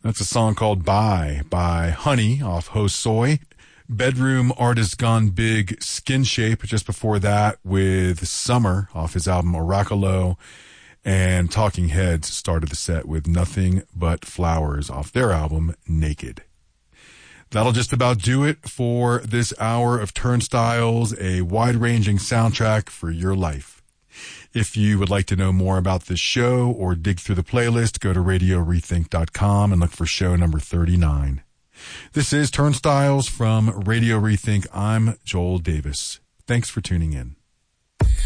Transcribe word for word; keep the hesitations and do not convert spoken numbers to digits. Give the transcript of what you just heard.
That's a song called Bye by Honey off Ho Soy. Bedroom Artist Gone Big, Skin Shape, just before that with Summer off his album Oracolo. And Talking Heads started the set with Nothing But Flowers off their album Naked. That'll just about do it for this hour of Turnstiles, a wide-ranging soundtrack for your life. If you would like to know more about this show or dig through the playlist, go to radio rethink dot com and look for show number thirty-nine. This is Turnstiles from Radio Rethink. I'm Joel Davis. Thanks for tuning in.